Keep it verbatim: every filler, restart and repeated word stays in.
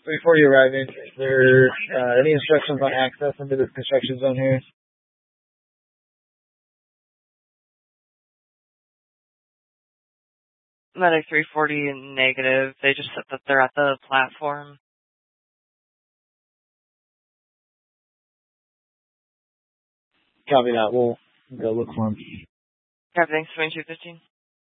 Before you arrive in, is there uh, any instructions on access into this construction zone here? Medic three forty negative. They just said that they're at the platform. Copy that. We'll go look for them. Copy, thanks, twenty-two fifteen.